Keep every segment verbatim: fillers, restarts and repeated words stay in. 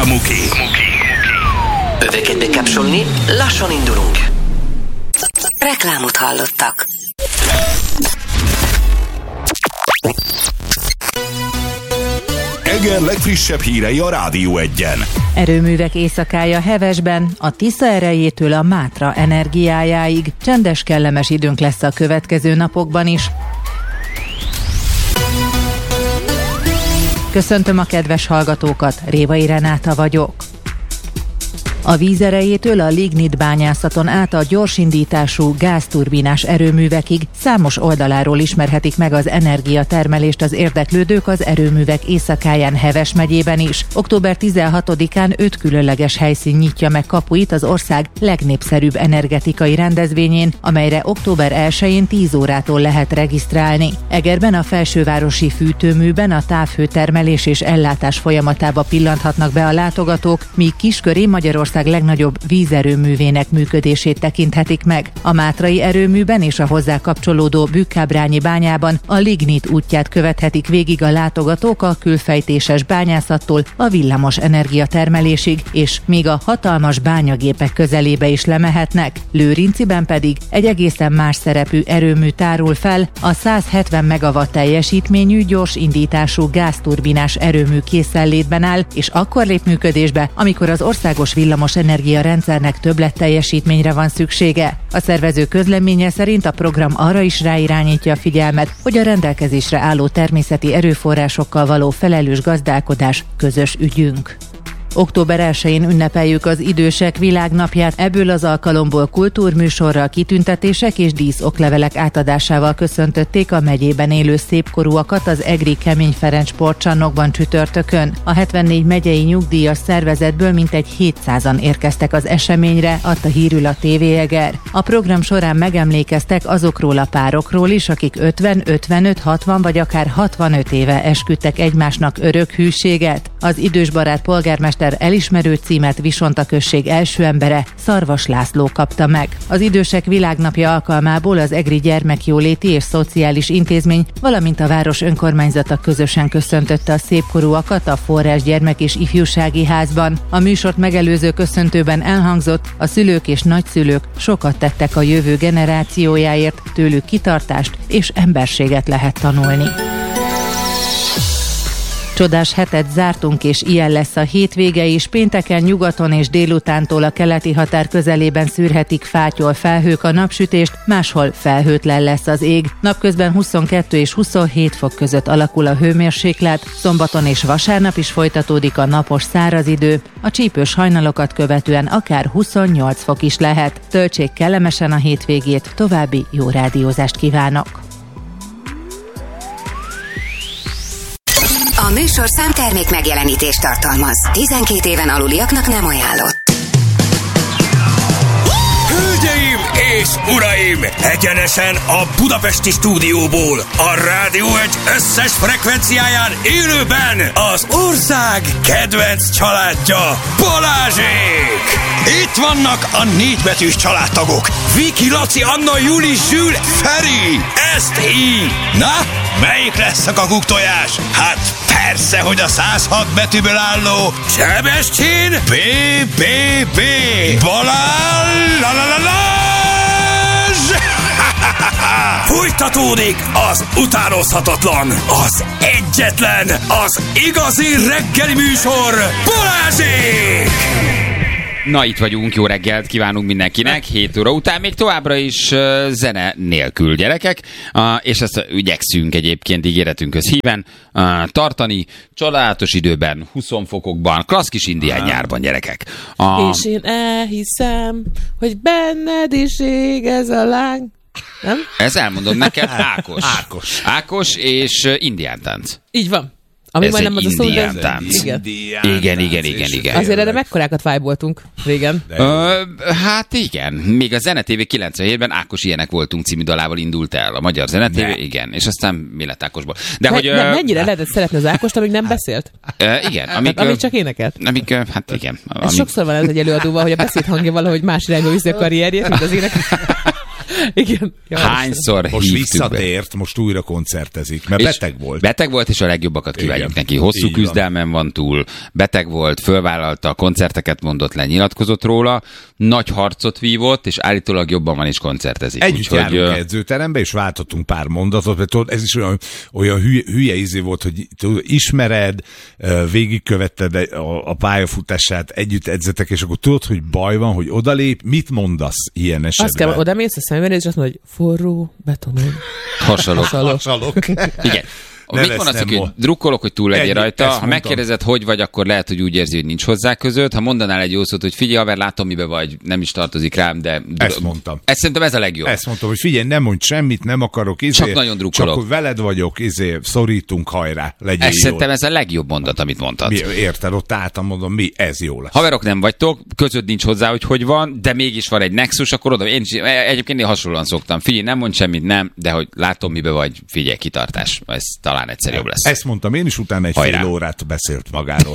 a Muki. Öveket bekapcsolni, lassan indulunk. Reklámot hallottak. Eger legfrissebb hírei a Rádió Egyen. Erőművek éjszakája hevesben, a Tisza erejétől a Mátra energiájáig. Csendes, kellemes időnk lesz a következő napokban is. Köszöntöm a kedves hallgatókat, Révai Renáta vagyok. A víz erejétől a lignit bányászaton át a gyorsindítású gázturbinás erőművekig számos oldaláról ismerhetik meg az energiatermelést az érdeklődők az erőművek éjszakáján Heves megyében is. október tizenhatodikán öt különleges helyszín nyitja meg kapuit az ország legnépszerűbb energetikai rendezvényén, amelyre október elsején tíz órától lehet regisztrálni. Egerben a felsővárosi fűtőműben a távhőtermelés és ellátás folyamatába pillanthatnak be a látogatók, míg Kisköré Magyarország legnagyobb vízerőművének működését tekinthetik meg. A mátrai erőműben és a hozzá kapcsolódó Bükkábrányi bányában a lignit útját követhetik végig a látogatók a külfejtéses bányászattól a villamos energiatermelésig, és még a hatalmas bányagépek közelébe is lemehetnek. Lőrinciben pedig egy egészen más szerepű erőmű tárul fel, a száz hetven megawatt teljesítményű gyors indítású gázturbinás erőmű készenlétben áll, és akkor lép működésbe, amikor az országos villamos energia rendszernek többlet teljesítményre van szüksége. A szervező közleménye szerint a program arra is ráirányítja a figyelmet, hogy a rendelkezésre álló természeti erőforrásokkal való felelős gazdálkodás közös ügyünk. október elsején ünnepeljük az Idősek Világnapját, ebből az alkalomból kultúrműsorral, kitüntetések és díszoklevelek átadásával köszöntötték a megyében élő szépkorúakat az egri Kemény Ferenc sportcsarnokban csütörtökön. A hetvennégy megyei nyugdíjas szervezetből mintegy hétszázan érkeztek az eseményre, adta hírül a té vé Eger. A program során megemlékeztek azokról a párokról is, akik ötven, ötvenöt, hatvan vagy akár hatvanöt éve esküdtek egymásnak örök hűséget. Az idősbarát polgármester elismerő címet Visonta község első embere, Szarvas László kapta meg. Az Idősek Világnapja alkalmából az egri gyermekjóléti és szociális intézmény, valamint a város önkormányzata közösen köszöntötte a szépkorúakat a Forrás Gyermek és Ifjúsági Házban. A műsort megelőző köszöntőben elhangzott, a szülők és nagyszülők sokat tettek a jövő generációjáért, tőlük kitartást és emberséget lehet tanulni. Csodás hetet zártunk, és ilyen lesz a hétvége is. Pénteken nyugaton és délutántól a keleti határ közelében szűrhetik fátyol felhők a napsütést, máshol felhőtlen lesz az ég. Napközben huszonkettő és huszonhét fok között alakul a hőmérséklet, szombaton és vasárnap is folytatódik a napos száraz idő, a csípős hajnalokat követően akár huszonnyolc fok is lehet. Töltsék kellemesen a hétvégét, további jó rádiózást kívánok! A műsorszám termék megjelenítést tartalmaz. tizenkét éven aluliaknak nem ajánlott. Hölgyeim és uraim! Egyenesen a budapesti stúdióból, a Rádió Egy összes frekvenciáján élőben az ország kedvenc családja, Balázsék! Itt vannak a négybetűs családtagok. Viki, Laci, Anna, Juli, Zsül, Feri. Ezt így. Na, melyik lesz a kakuktojás? Hát persze, hogy a száz hat betűből álló Sebestyén B B B Balázs Fújtatódik az utánozhatatlan, az egyetlen, az igazi reggeli műsor, Balázsék! Na, itt vagyunk, jó reggelt kívánunk mindenkinek, hét óra után még továbbra is uh, zene nélkül, gyerekek, uh, és ezt igyekszünk egyébként ígéretünkhöz híven uh, tartani, csodálatos időben, húsz fokokban, klassz kis indián nyárban, gyerekek. Uh, és én elhiszem, hogy benned is ég ez a láng. Nem? Ez elmondom neked, Ákos. Ákos. Ákos és uh, indián tánc. Így van. Ami ez majdnem egy az a szó, indián de... tánc. Igen. Igen, igen, igen, igen. Azért erre mekkorákat vibe-oltunk régen. Ö, hát igen. Még a Zene té vé kilencvenhétben Ákos ilyenek voltunk című dalával indult el. A magyar Zene té vé, igen. És aztán mi lett Ákosból. De Me, hogy, nem, mennyire lehetett szeretni az Ákost, amíg nem beszélt? Ö, igen. Amíg, amíg csak énekelt? Amíg, hát igen. Ez amíg... sokszor van ez egy előadóval, hogy a beszéd hangja valahogy más irányba viszi a karrierjét, mint az ének. Igen. Hányszor most hívtuk visszatért, be. most újra koncertezik, mert És beteg volt. Beteg volt, és a legjobbakat kívánjuk Igen. neki. Hosszú Így van. küzdelmen van túl, beteg volt, fölvállalta, a koncerteket mondott le, nyilatkozott róla, nagy harcot vívott, és állítólag jobban van is koncertezik. Együtt Úgyhogy, járunk ö, edzőterembe, és váltottunk pár mondatot, mert tudod, ez is olyan, olyan hülye, hülye izé volt, hogy tudod, ismered, végigkövetted a, a pályafutását, együtt edzetek, és akkor tudod, hogy baj van, hogy odalép, mit mondasz ilyen esetben? Azt kell, oda mész a szemben, és azt mondod, hogy forró betonon. hasonlók. Hasalok. Igen. Ne Mit lesz, mondasz, nem hogy mo- drukkolok, hogy túl legyél Ennyi, rajta? ezt Ha mondtam. megkérdezed, hogy vagy, akkor lehet, hogy úgy érzi, hogy nincs hozzá között. Ha mondanál egy jó szót, hogy figyelj, haver, látom, mibe vagy, nem is tartozik rám, de... Ezt mondtam. Ezt szerintem ez a legjobb. Ezt mondtam, hogy figyelj, nem mondj semmit, nem akarok, izé, Csak nagyon drukkolok. Csak hogy veled vagyok, izé, szorítunk, hajrá, legyél Ez jól. szerintem ez a legjobb mondat, amit mondtad. Mi, érted, ott álltam, mondom, mi, ez jó lesz. Haverok nem vagytok, között nincs hozzá, hogy hogy van, de mégis van egy nexus, akkor oda, én is, egyébként én hasonlóan szoktam. Figyelj, nem mondj semmit, nem, de hogy látom, mibe vagy, figyelj, kitartás. Ez talán egyszer jobb lesz. Ezt mondtam én is, utána egy Hajrá. fél órát beszélt magáról.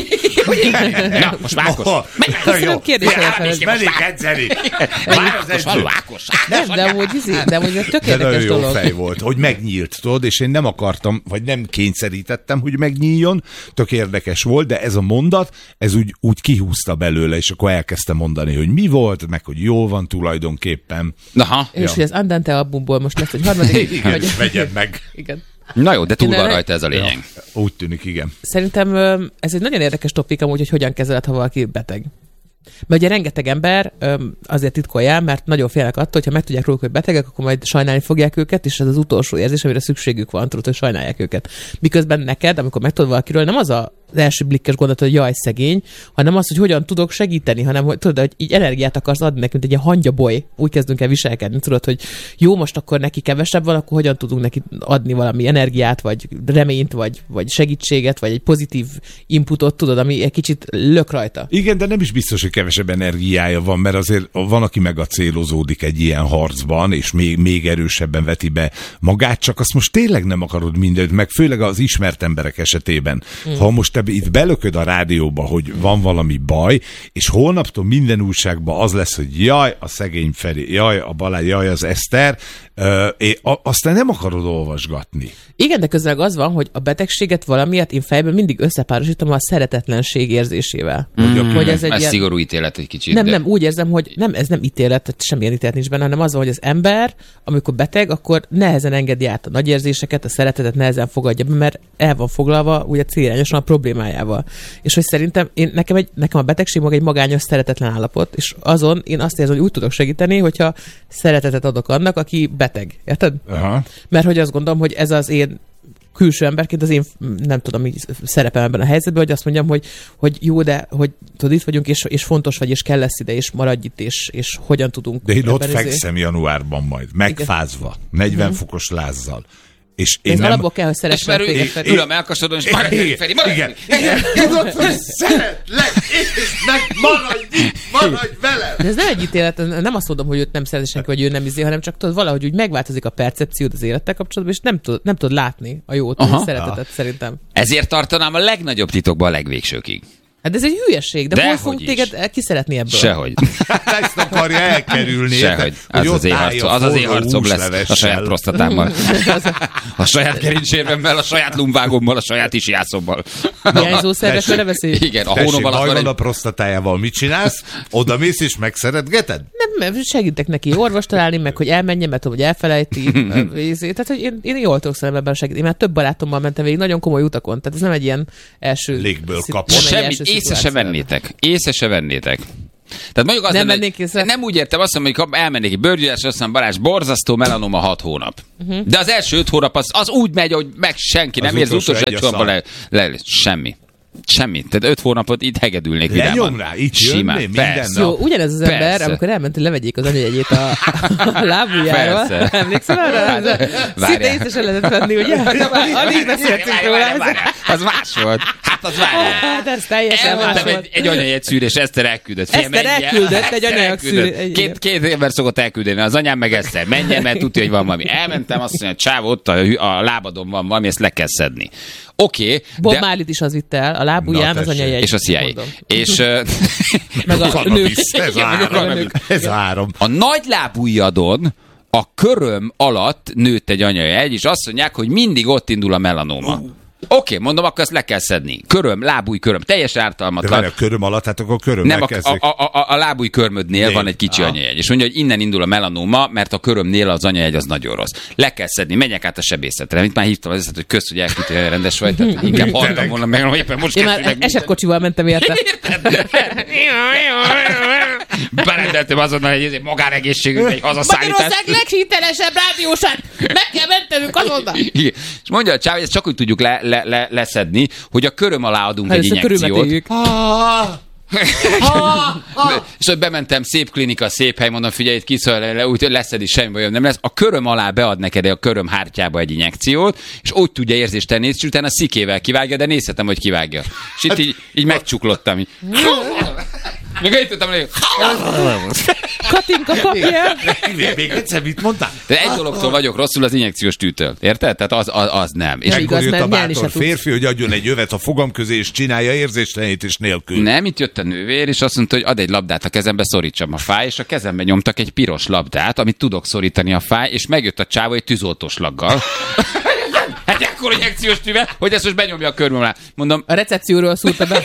Na, most Mákos. Oh, Köszönöm, kérdés és mennék edzeni. Már az edző. Nem, de amúgy, izé, de amúgy ez tök De nagyon érdekes jó dolog. fej volt, hogy megnyílt, tudod, és én nem akartam, vagy nem kényszerítettem, hogy megnyíljon, tök érdekes volt, de ez a mondat, ez úgy, úgy kihúzta belőle, és akkor elkezdtem mondani, hogy mi volt, meg hogy jól van tulajdonképpen. Aha. És hogy az Andante albumból most lesz egy harmadik. Igen, vagy- vegyed meg. Igen. Na jó, de túl Én van erre- rajta ez a lényeg. Úgy tűnik, igen. Szerintem ö, ez egy nagyon érdekes topik amúgy, hogy hogyan kezeled, ha valaki beteg. Mert ugye rengeteg ember öm, azért titkolja, mert nagyon félnek attól, hogyha meg tudják róluk, hogy betegek, akkor majd sajnálni fogják őket, és ez az utolsó érzés, amire szükségük van, tudod, hogy sajnálják őket. Miközben neked, amikor megtudod valakiről, nem az a az első blikkes gondolat, hogy jaj, szegény, hanem az, hogy hogyan tudok segíteni, hanem hogy tudod, hogy így energiát akarsz adni nekünk, egy ilyen hangyaboly, úgy kezdünk el viselkedni, tudod, hogy jó, most akkor neki kevesebb van, akkor hogyan tudunk neki adni valami energiát, vagy reményt, vagy, vagy segítséget, vagy egy pozitív inputot, tudod, ami egy kicsit lök rajta. Igen, de nem is biztos, hogy kevesebb energiája van, mert azért van, aki megacélozódik egy ilyen harcban, és még, még erősebben veti be magát, csak azt most tényleg nem akarod mindent, meg főleg az ismert emberek esetében. Mm. Ha most te itt belököd a rádióba, hogy van valami baj, és holnaptól minden újságban az lesz, hogy jaj, a szegény Feri, jaj, a Balázs, jaj, az Eszter, ö, é, a, aztán nem akarod olvasgatni. Igen, de közben az van, hogy a betegséget valamiért én fejben mindig összepárosítom a szeretetlenség érzésével. Mm, Hogy ez egy ez ilyen... szigorú ítélet egy kicsit. Nem, de... nem, úgy érzem, hogy nem, ez nem ítélet, tehát semmilyen ítélet nincs benne, hanem az van, hogy az ember, amikor beteg, akkor nehezen engedi át a nagy érzéseket, a szeretetet nehezen fogadja be, mert el van foglalva ugye célirányosan a problémájával. És hogy szerintem én, nekem, egy, nekem a betegség maga egy magányos, szeretetlen állapot, és azon én azt érzem, hogy úgy tudok segíteni, hogyha szeretetet adok annak, aki beteg. Érted? Aha. Mert hogy azt gondolom, hogy ez az én külső emberként az én, nem tudom, így szerepem ebben a helyzetben, hogy azt mondjam, hogy, hogy jó, de hogy tudod, itt vagyunk, és, és fontos vagy, és kell lesz ide, és maradj itt, és, és hogyan tudunk. De én ott ebben izé- fekszem januárban majd, megfázva, negyven fokos lázzal. És én Ez nem... alapból kell, hogy És szeressen már ül, téged, Feri. ül a melkasodon, és maradj, Igen, Feri, maradj! igen, igen. Tudod, hogy szeretlek, és meg maradj itt, maradj velem! De ez nem egy ítélet, nem azt mondom, hogy őt nem szereti senki, vagy ő nem izé, hanem csak tudod, valahogy úgy megváltozik a percepciód az élettel kapcsolatban, és nem tudod, nem tudod látni a jót, Aha. a szeretetet szerintem. Ezért tartanám a legnagyobb titokba a legvégsőkig. Hát ez egy hülyeség, de, De hol hogy fogunk is. téged kiszeretni ebből? Sehogy. Ezt akarja elkerülni. Sehogy. Az az én harcom, az az én harcom lesz a saját prostatámmal. A saját gerincsérvemmel, a saját lumbágommal, a saját isjászommal. Hiányzó szervekre ne beszélj. Igen, a Tessék, hónom alatt baj van van egy... a prostatájával, mit csinálsz? Oda mész és megszeretgeted? Nem, mert segítek neki orvos találni, meg hogy elmenjen, mert tudom, hogy elfelejti. Izé. Tehát, hogy én, én jól tudok szerintem ebben segíteni. Én már több barátommal mentem végig nagyon komoly utakon, tehát ez nem egy ilyen első... Légből szit- kapott. nem egy Semmit első észre se szituáció. vennétek. Észre se vennétek. Tehát mondjuk azt Nem lenne, vennék észre? nem úgy értem, azt mondom, hogy elmennék egy bőrgyűlásra, azt mondom, Balázs, borzasztó melanoma hat hónap. Uh-huh. De az első öt hónap az, az úgy megy, hogy meg senki Az nem érzi, utolsó utolsó egy egy a hónapban le, le, semmi. Semmi. Tehát öt hónapot itt hegedülnék vidáman. Lenyom rá, itt Simán. jönni minden Persze. Jó, ugyanez az ember, Persze. amikor elment, hogy levegyék az anyajegyét a, a lábujjáról. Persze. Emlékszel arra? Szinte Várjál. észre se lehetett venni, ugye? Alig beszéltünk róla. Várjál, várjál. Az más volt. Hát az várjál. Hát ez teljesen más Elmentem volt. egy, egy anyajegy szűrés, Eszter elküldött. Figyelj, Eszter menjen. elküldött egy Eszter anyajeg elküldött. szűrés. Két, két ember szokott elküldeni, az anyám meg Eszter. Menjen, mert tudja, hogy van valami. Elmentem, azt mondja, csáv, ott a, a lábadon van valami, ezt le kell szedni. Oké, okay, Bob de... Marley-t is az vitte el, a lábujján Na, az tessék. anyajegy. És a C I A. Mondom. És uh, Meg a nők. Cannabis, ez Igen, meg a áram. nők. Ez áram. a nagy lábujjadon a köröm alatt nőtt egy anyajegy, és azt mondják, hogy mindig ott indul a melanóma. Uh. Oké, okay, mondom, akkor ezt le kell szedni. Köröm, lábúj köröm, teljes ártalmatlan. De várj, a köröm alatt, hát akkor a köröm nem, a, a, a, a, a lábúj körmödnél van egy kicsi ah. anyajegy. És mondja, hogy innen indul a melanóma, mert a körömnél az anyajegy az nagyon rossz. Le kell szedni, menjek át a sebészetre. Mint már hívtam az eszet, hogy kösz, hogy elküldte, hogy rendes vagy, tehát inkább haltam volna meg, hogy éppen most én már esetkocsival mentem érte. Berendeltem azonnal egy magánegészségügybe, egy hazaszállítás. Magyarország leghitelesebb rádiósát! Meg kell mentenünk azonnal! És mondja a csáv, hogy ezt csak úgy tudjuk le, le, le, leszedni, hogy a köröm alá adunk hát egy injekciót. És ott bementem, szép klinika, szép hely, mondom, figyelj, itt kiszól, le, úgy leszedi, semmi bajom nem lesz. A köröm alá bead neked a köröm hártyába egy injekciót, és úgy tudja érzést tenni, és utána szikével kivágja, de nézhetem, hogy kivágja. És itt így, így megcsuklottam. Így. Még itt tudtam, hogy... Katinka, kapja! Még egyszer mit mondtál? De egy dologtól vagyok rosszul, az injekciós tűtől. Érted? Tehát az, az, az nem. És akkor jött a bátor férfi, hogy adjon egy övet a fogam közé, és csinálja érzéstelenítés nélkül. Nem, itt jött a nővér, és azt mondta, hogy ad egy labdát a kezembe, szorítsam a fáj, és a kezembe nyomtak egy piros labdát, amit tudok szorítani a fáj, és megjött a csávó egy tűzoltóslaggal. Hát ekkor injekciós tűvel, hogy ezt most benyomja a körmöm alá. Mondom, a recepcióról szúrta be.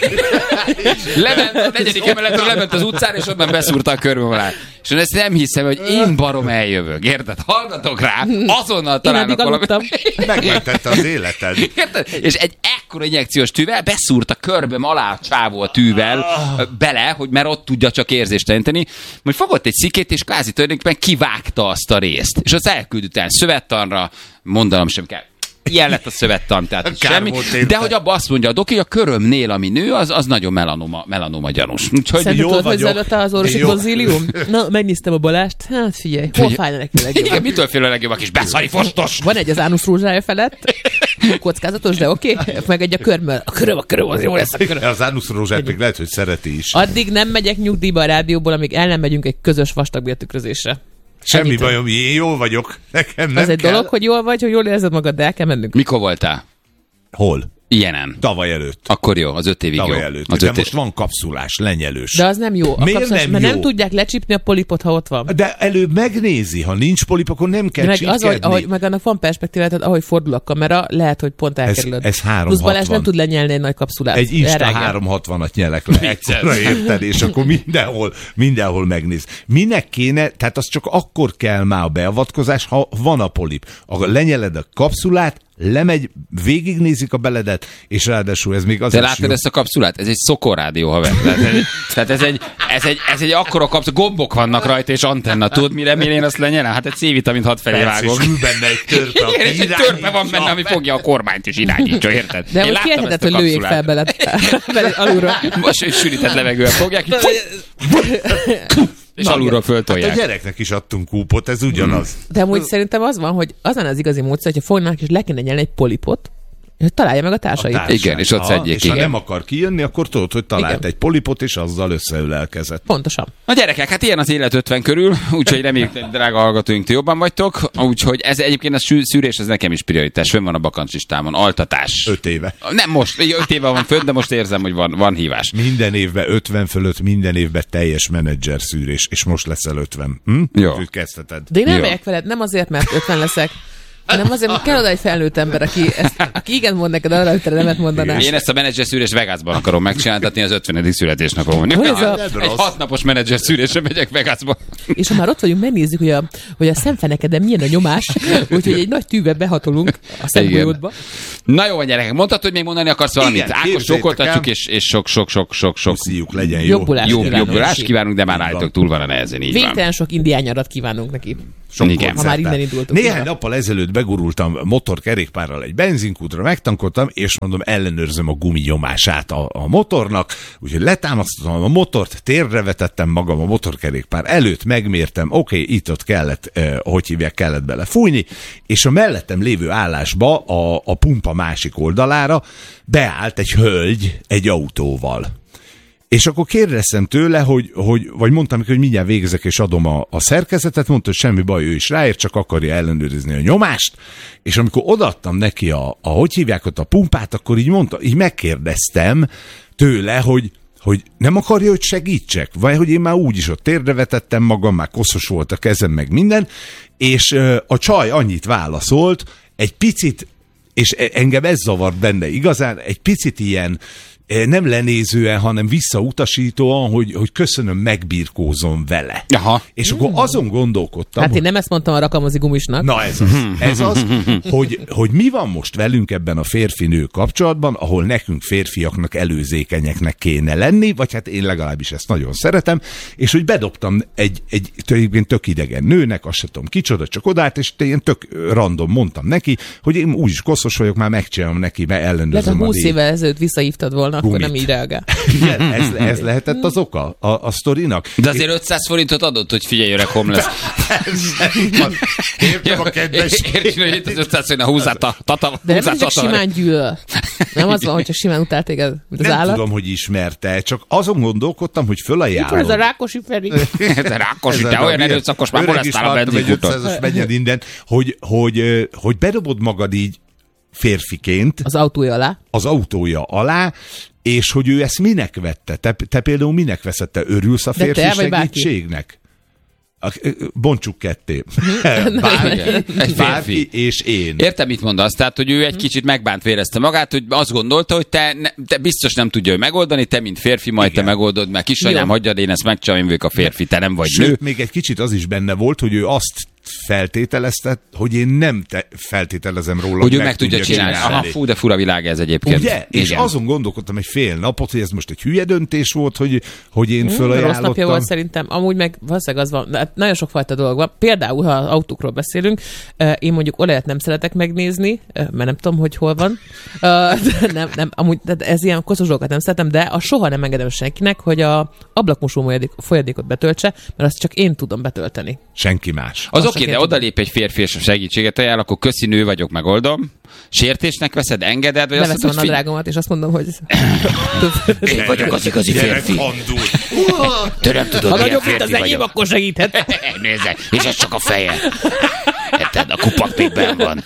Lement a negyedik emeletről, lement az utcára, és onnan beszúrta a körmöm alá. És ezt nem hiszem, hogy én barom eljövök. Érted? Hallgatok rá, azonnal találnak valamit. Megmentette az életed. Érted? És egy ekkora injekciós tűvel beszúrt a körböm alá a csávó a tűvel bele, hogy mert ott tudja csak érzést jelenteni. Majd fogott egy szikét, és kvázi tulajdonképpen kivágta azt a részt. És azt elküldött el szövettanra, mondanom sem kell. Ilyen lett a szövettan, tehát semmi. De hogy abban azt mondja a doki, a körömnél, ami nő, az, az nagyon melanoma, melanoma gyanús. Úgyhogy szerintem tudod, hogy zajlott az orvosi konzílium? Na, megnéztem a Balást. Hát figyelj, hol fájna neki a legjobban? Igen, mitől fél a legjobban, kis beszari fostos? Van egy az ánusz rózsája felett, kockázatos, de oké. Okay. Meg egy a körmöl. A köröm, a köröm, az jó lesz a köröm. Az ánusz rózsát még lehet, hogy szereti is. Addig nem megyek nyugdíjba a rádióból, amíg el nem megyünk egy közös vastagbéltükrözésre. Semmi ennyit bajom, én jól vagyok. Nekem nem az egy kell. Dolog, hogy jól vagy, hogy jól érzed magad, de el kell mennünk. Mikor voltál? Hol? Ilyenen. Tavaly előtt. Akkor jó, az öt évig Tavaly jó. előtt. Az de öt most év... van kapszulás, lenyelős. De az nem jó. A Miért kapszulás, nem mert jó? nem tudják lecsípni a polipot, ha ott van. De előbb megnézi, ha nincs polip, akkor nem kell meg csipkedni. az, ahogy, ahogy, meg annak van perspektíva, tehát ahogy fordul a kamera, lehet, hogy pont elkerülöd. Ez, ez három Plusz Balázs hatvan. nem tud lenyelni egy nagy kapszulát. Egy Insta háromszázhatvanat nyelek le egyszerre, érted, és akkor mindenhol, mindenhol megnéz. Minek kéne, tehát az csak akkor kell már a beavatkozás, ha van a polip. A lenyeled a kapszulát, lemegy, végignézik a beledet, és ráadásul ez még az. Te láttad ezt a kapszulát? Ez egy szokorrádió, haver. Tehát ez egy, ez egy, ez egy akkora kapszula, gombok vannak rajta, és antenna. Tudod, mire, mire én azt lenyelem? Hát egy C-vitamint hat felé vágok. És ül benne egy törpe, igen, és egy törpe van benne, ami fogja a kormányt is irányítsa, érted? De most kérheted, hogy lőjék fel beled, beled alulról. Most egy sűrített levegővel fogják, és na, alulról föltolják. Hát a gyereknek is adtunk kúpot, ez ugyanaz. De amúgy szerintem az van, hogy az van az igazi módszer, hogyha fognak és le kéne nyelni egy polipot, hogy találja meg a társait. A társait. Igen, és ott szedjék. És igen. ha nem akar kijönni, akkor tudod, hogy talált igen. egy polipot, és azzal összeülelkezett. Pontosan. A gyerekek, hát ilyen az élet ötven körül, úgyhogy reméljük, drága hallgatóink, ti jobban vagytok. Úgyhogy ez egyébként a szűrés, ez nekem is prioritás. Fönn van a bakancslistámon. Altatás. Öt éve. Nem most, öt éve van fönn, de most érzem, hogy van, van hívás. Minden évben ötven fölött, minden évben teljes menedzser szűrés, és most leszel ötven. Hm? Jó. Úgy kezdheted. De én nem megyek veled, nem azért, mert ötven leszek, hanem azért, mert kell oda egy felnőtt ember, aki, ezt, aki igen mond neked arra, hogy te nemet mondanál. Én ezt a menedzser szűrés Vegasban akarom megcsináltatni az ötvenedik születésnapomon. A... Egy hatnapos menedzser szűrésre megyek Vegasba. És ha már ott vagyunk, megnézzük, hogy a, hogy a szemfenekeden milyen a nyomás, úgyhogy egy nagy tűvel behatolunk a szemgolyódba. Na jó, gyerekek, mondtad, hogy még mondani akarsz valamit? Igen, Ákos sokoltatjuk, és, és sok, sok, sok, sok, sok. Szíjuk legyen jó. Jobbulást Jó, kívánunk. jobbulást kívánunk, de már állítok túl van a nehezen, így van. Végtelen sok indiányarat kívánunk neki. Sok igen. Ha már innen indultunk. Néhány nappal ezelőtt begurultam motorkerékpárral egy benzinkútra, megtankoltam, és mondom, ellenőrzöm a guminyomását a, a motornak, úgyhogy letámasztottam a motort, térre vetettem magam a motorkerékpár előtt, megmértem, oké, okay, itt-ott kellett, eh, hogy hívják, kellett bele fújni, és a mellettem lévő állásba, a, a pumpa másik oldalára beállt egy hölgy egy autóval. És akkor kérdeztem tőle, hogy, hogy, vagy mondtam, hogy mindjárt végezek és adom a, a szerkezetet, mondta, hogy semmi baj, ő is ráért, csak akarja ellenőrizni a nyomást, és amikor odaadtam neki a, a hogy hívják ott a pumpát, akkor így mondta, így megkérdeztem tőle, hogy hogy nem akarja, hogy segítsek, vagy hogy én már úgyis ott térdre vetettem magam, már koszos volt a kezem, meg minden, és a csaj annyit válaszolt, egy picit, és engem ez zavart benne igazán, egy picit ilyen nem lenézően, hanem visszautasítóan, hogy, hogy köszönöm, megbirkózom vele. Aha. És akkor azon gondolkodtam. Hát én nem ezt mondtam a rakamozi gumisnak. Na ez az, ez az hogy, hogy mi van most velünk ebben a férfi-nő kapcsolatban, ahol nekünk férfiaknak előzékenyeknek kéne lenni, vagy hát én legalábbis ezt nagyon szeretem, és hogy bedobtam egy, egy tulajdonképpen tök idegen nőnek, azt sem tudom kicsoda, csak odát, és én tök random mondtam neki, hogy én úgyis koszos vagyok, már megcsinálom neki, mert ellenőrzöm. Lehet, húsz évvel ezelőtt visszahívtad volna, akkor nem így reagál. Igen, ez, ez lehetett az oka a, a sztorinak. De azért ötszáz forintot adott, hogy figyelj, öreg homeless. Értem a kedves. Értsd, hogy itt az ötszáz forint, húzzát a tata. De nem csak simán gyűlöl. Nem az van, hogyha simán utál téged, mint az nem állat. tudom, hogy ismerte, csak azon gondolkodtam, hogy fölajánlom. Itt ez a Rákosi Feri. Ez a Rákosi, te olyan erőszakos, már molesztál a benzinkutat. Menjen innen, hogy, hogy, hogy bedobod magad így férfiként az autója alá. Az autója alá, és hogy ő ezt minek vette? Te, te például minek veszed? Te örülsz a férfi segítségnek? Bontsuk ketté. Bárki, bárki és én. Értem, mit mondasz? Tehát, hogy ő egy kicsit megbánt érezte magát, hogy azt gondolta, hogy te, ne, te biztos nem tudja, hogy megoldani, te, mint férfi, majd igen. Te megoldod, mert kisanyám, hagyjad, én ezt megcsinálom, én vagyok a férfi, te nem vagy sőt, nő. Még egy kicsit az is benne volt, hogy ő azt feltételezte, hogy én nem te feltételezem róla, hogy ő meg, meg tudja csinálni. csinálni. Aha, fú, de fura világ ez egyébként. Ugye? És igen. Azon gondolkodtam egy fél napot, hogy ez most egy hülye döntés volt, hogy, hogy én fölajánlottam. Rossz napja volt szerintem. Amúgy meg valószínűleg az van, hát nagyon sokfajta dolog van. Például, ha autókról beszélünk, én mondjuk olajat nem szeretek megnézni, mert nem tudom, hogy hol van. nem, nem, amúgy ez ilyen koszos dolgokat nem szeretem, de a soha nem engedem senkinek, hogy a ablakmosó folyadékot betöltse, mert azt csak én tudom betölteni. Senki más. Az oké, okay, de odalép egy férfi és a segítséget ajánl, akkor köszi, nő vagyok, megoldom. Sértésnek veszed, engeded, vagy azt mondod, hogy... a nadrágomat, és azt mondom, hogy... Én vagyok az igazi férfi. Te nem tudod, ha milyen nagyobb, férfi mint az enyém, akkor segíthet. Nézze, és ez csak a feje. Érted, a kupak még benn van.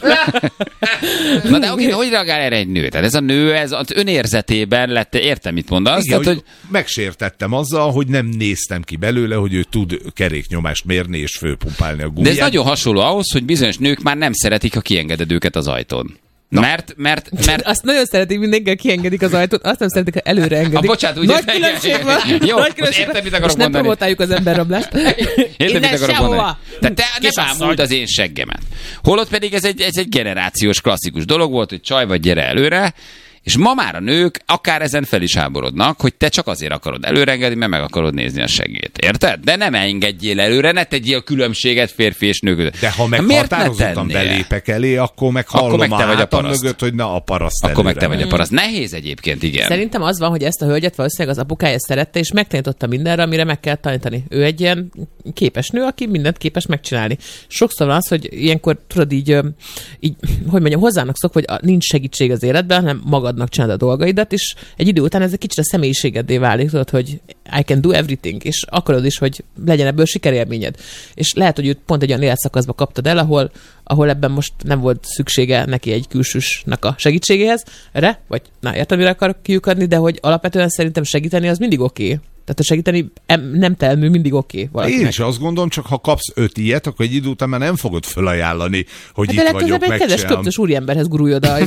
Na de oké, hogy reagál erre egy nő? Tehát ez a nő, ez az önérzetében lett, értem, mit mondasz? Igen, tehát, hogy megsértettem azzal, hogy nem néztem ki belőle, hogy ő tud keréknyomást mérni és fölpumpálni a gumiját. De ez nagyon hasonló ahhoz, hogy bizonyos nők már nem szeretik, ha kiengeded őket az ajtón. Na. Mert, mert, mert... Azt nagyon szeretik, mindenki kiengedik az ajtót, azt nem szeretik, ha előre engedik. A bocsánat, ugye... Nagy különbség van. Jó, Nagy különbség értem, mit van. akarok és mondani. nem promotáljuk az emberrablást. Értem, mit akarok mondani. Te, te ne asszony. bámuld az én seggemet. Holott pedig ez egy, ez egy generációs klasszikus dolog volt, hogy csaj vagy, gyere előre, és ma már a nők akár ezen fel is háborodnak, hogy te csak azért akarod előrengedni, mert meg akarod nézni a segét. Érted? De nem engedjél előre, ne tegyél különbséget férfi és nő között. De ha meg határozottan belépek elé, akkor meg hallom akkor meg te vagy a paraszt. Mögött, hogy na a paraszt Akkor előre. meg te vagy a paraszt. Nehéz egyébként, igen. Szerintem az van, hogy ezt a hölgyet valószínűleg az apukája szerette, és megtanította mindenre, amire meg kell tanítani. Ő egy ilyen képes nő, aki mindent képes megcsinálni. Sokszor van az, hogy ilyenkor tudod így, így hogy mondjam, hozzának szok, hogy nincs segítség az életben, hanem magadnak csinálod a dolgaidat, és egy idő után ez egy kicsit a személyiségeddé válik, tudod, hogy I can do everything, és akarod is, hogy legyen ebből sikerélményed. És lehet, hogy őt pont egy olyan életszakaszba kaptad el, ahol, ahol ebben most nem volt szüksége neki egy külsősnek a segítségéhez, erre, vagy na, értem, mire akarok kiukadni, de hogy alapvetően szerintem segíteni az mindig oké. Okay. Tehát a segíteni nem telmű mindig oké. Okay, én is azt gondolom, csak ha kapsz öt ilyet, akkor egy idő után már nem fogod felajánlani, hogy hát itt vagyok, megcsinálom. egy kedves köptös úriemberhez gurulj oda.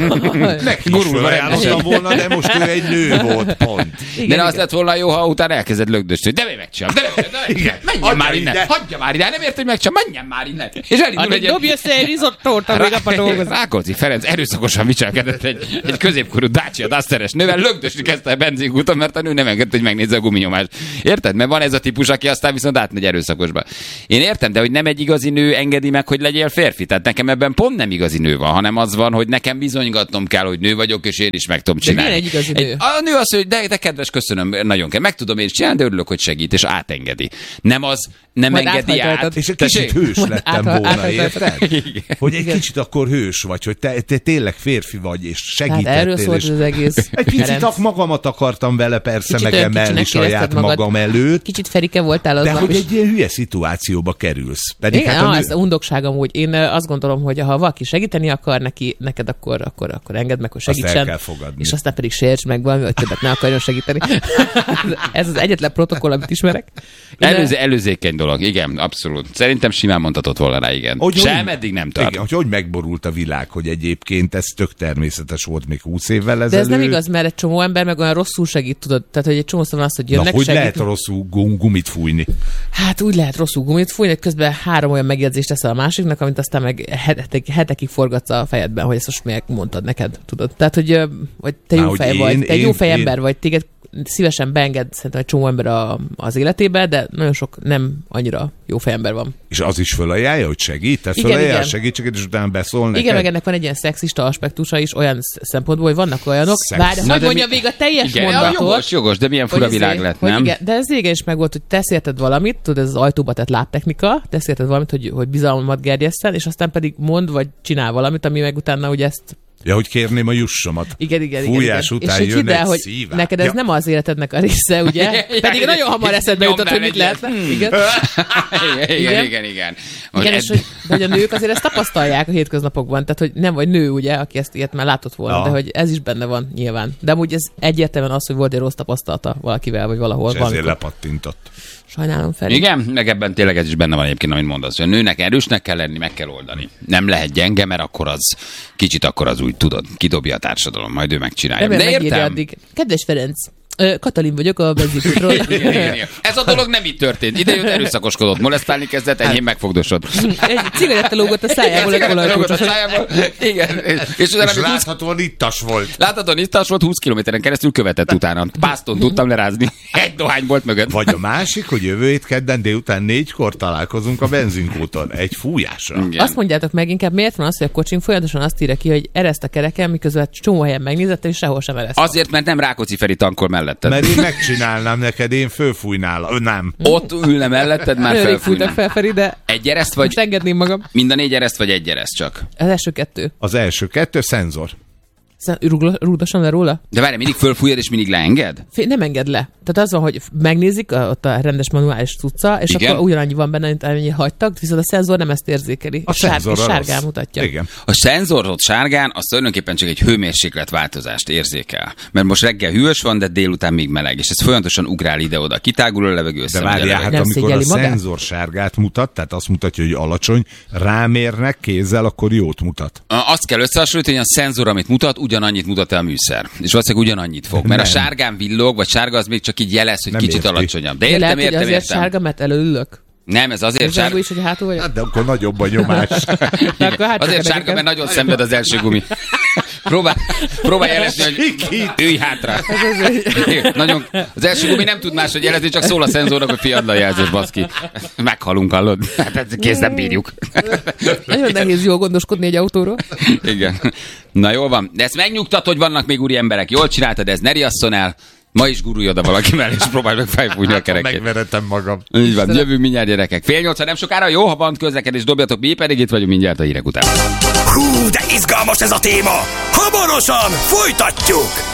Neki is felajánlottam volna, de most ő egy nő volt, pont. Igen, de igen. Az lett volna jó, ha utána elkezded lögdösni, de mi megcsinálom, de menjen már innen, hagyja már ide, nem ért, hogy megcsinálom, menjen már innen. És elindul egy... Dobj össze egy rizottót, amíg apa dolgozik. Rákóczi Ferenc erőszakosan viselkedett egy, egy középkorú Dacia Dusteres nővel, lögdösni kezdte a benzinkúton, mert a nő nem engedte, hogy megnézze a guminyomást. Érted? Mert van ez a típus, aki aztán viszont átmegy erőszakosba. Én értem, de hogy nem egy igazi nő engedi meg, hogy legyél férfi. Tehát nekem ebben pont nem igazi nő van, hanem az van, hogy nekem bizonygatnom kell, hogy nő vagyok, és én is meg tudom csinálni. De egy igazi nő? Egy, a nő azt, hogy de, de kedves, köszönöm, nagyon kell. Meg tudom én is csinálni, de örülök, hogy segít, és átengedi. Nem az, nem majd engedi át. És egy kicsit hős lettem volna, érted? Hogy egy kicsit akkor hős vagy, hogy te, te tényleg férfi vagy, és segítettél. Hát erről szólt az egész. Egy picit magamat akartam vele persze megemelni, saját magad, magam előtt. Kicsit Ferike voltál az de nap hogy is. egy ilyen hülye szituációba kerülsz. Pedig Igen, hát ah, nő... ez undokság amúgy. Én azt gondolom, hogy ha valaki segíteni akar neki, neked akkor, akkor, akkor engedd meg, hogy segítsen. Azt el kell fogadni. És aztán pedig sérts meg valami, hogy többet ne akarjon segíteni. Ez az egyetlen protokoll, amit ismerek. Én Előző, előzékeny dolog, igen, abszolút. Szerintem simán mondhatott volna rá, igen. Hogy, Sem hogy, eddig nem tart. Igen, hogy, hogy megborult a világ, hogy egyébként ez tök természetes volt még húsz évvel ezelőtt. De ez nem igaz, mert egy csomó ember meg olyan rosszul segít, tudod. Tehát, hogy egy csomó van az, hogy jönnek, Na, hogy segít. lehet rosszul gumit fújni? Hát úgy lehet rosszul gumit fújni, hogy közben három olyan megjegyzést teszel a másiknak, amit aztán meg hetek, hetekig forgatsz a fejedben, hogy ezt most miért mondtad neked, tudod. Tehát, hogy, hogy te Há, jó hogy fej én, vagy, te én, jó fej én... ember vagy, téged szívesen beenged szerintem egy csomó ember a, az életébe, de nagyon sok nem annyira jó fejember van. És az is fölajánlja, hogy segít? Tehát Igen, fölajánlja igen. a segítséget, és utána beszól neked? Igen, meg ennek van egy ilyen szexista aspektusa is olyan szempontból, hogy vannak olyanok. Szex. Várj, Na, hogy de mondjam mi- végig a teljes Igen, mondatot. jogos, jogos, de milyen fura hogy világ izé- lett, hogy nem? Igen, de ez régen is meg volt, hogy tesz érted valamit, tudod, ez az ajtóba tett lábtechnika, tesz érted valamit, hogy, hogy bizalmat gerjesszen, és aztán pedig mond, vagy csinál valamit, ami meg utána ugye ezt. Ja, hogy kérném a jussomat. Igen, igen, igen. Fújás igen. után és jön hidd el, egy hogy szívás. neked ez Ja. nem az életednek a része, ugye? Pedig nagyon hamar eszedbe jutott, hogy mit Nyomnál lehetne. egyet. Igen. igen, Igen. igen, igen, igen. Hogy Igen, ez- és hogy, de hogy a nők azért ezt tapasztalják a hétköznapokban, tehát hogy nem vagy nő, ugye, aki ezt ilyet már látott volna, Ja. de hogy ez is benne van nyilván. De amúgy ez egyértelműen az, hogy volt egy rossz tapasztalata valakivel, vagy valahol. És ezért valamikor. lepattintott. Sajnálom, Feri. Igen, meg ebben tényleg ez is benne van egyébként, amit mondasz, hogy a nőnek erősnek kell lenni, meg kell oldani. Nem lehet gyenge, mert akkor az kicsit akkor az úgy tudod, kidobja a társadalom, majd ő megcsinálja. Remélem De megírja értem. addig. Kedves Ferenc, ö, Katalin vagyok a benzinkútról. Igen, igen, igen. Ez a dolog nem itt történt. Ide jött, erőszakoskodott, molesztálni kezdett, enyhén megfogdosod. Egy cigaretta lógott a szájából, egy Rúgott a olajkulcsos. szájából. Igen. És utána, És amit húsz láthatóan ittas volt. Láthatóan ittas volt, húsz kilométeren keresztül követett utána. Pászton tudtam lerázni. Egy dohány volt mögött. Vagy a másik, hogy jövő hét kedden délután négykor találkozunk a benzinkúton. Egy fújásra. Igen. Azt mondjátok meg, inkább miért van az, hogy a kocsim folyamatosan azt írja ki, hogy ereszt a kereken, miközben csomó helyen megnézette, és sehol sem ereszt. Azért, mert nem Rákóczi Feri tankol melletted. Mert én megcsinálnám neked, én fölfújnál. Ö, nem. Ott ülne melletted, már Nagyon rég fújtak felfújna. fel, Feri, de Egy ereszt most vagy engedném magam. mind a négy ereszt, vagy egy ereszt csak? Az első kettő. Az első kettő szenzor. Rúgdosan le róla? De várj, mindig fölfújod és mindig leenged? Fé, nem enged le. Tehát az van, hogy megnézik a, ott a rendes manuális cucca, és Igen? akkor ugyanannyi van benne, mint amennyi hagytak, viszont a szenzor nem ezt érzékeli. A és sár, szenzor és a sárgán rossz. mutatja. Igen. A szenzorod sárgán az tulajdonképpen csak egy hőmérséklet változást érzékel. Mert most reggel hűvös van, de délután még meleg, és ez folyamatosan ugrál ide-oda. Kitágul a levegő, De összemegy a várjál, levegő. hát Nem amikor a szégyeli magát? szenzor sárgát mutat, tehát azt mutatja, hogy alacsony, rámérnek kézzel, akkor jót mutat. A- Azt kell összehasonlítani, hogy a szenzor, amit mutat, ugyanannyit mutat el a műszer. És valószínűleg ugyanannyit fog. Mert a Nem. sárgán villog, vagy sárga az még csak így jelez, hogy Nem kicsit érti. alacsonyabb. De De értem, lehet, hogy értem, azért értem. sárga, mert előülök. Nem, ez azért Sárga sárga. is, hogy hátul vagyok. Hát de akkor nagyobb a nyomás. De akkor hát Azért csak sárga, nekem. mert nagyon szenved az első gumi. Próbál, próbál jelezni, hogy ülj hátra. Nagyon, az első gumi nem tud máshogy jelezni, csak szól a szenzornak, hogy fiad a jelzés, baszki. Meghalunk, hallod? Hát kész, nem bírjuk. Nagyon nehéz jól gondoskodni egy autóról. Igen. Na jól van. De ezt megnyugtat, hogy vannak még úri emberek. Jól csináltad, ez ne riasszon el. Ma is gurulj oda valaki mellé, és próbálj meg felfújni a kerekét. Megveretem magam. Így van, jövünk mindjárt, gyerekek. Fél nyolcra nem sokára, jó, ha van közlekedés, dobjatok, mi pedig itt vagyunk mindjárt a hírek után. Hú, de izgalmas ez a téma! Hamarosan folytatjuk!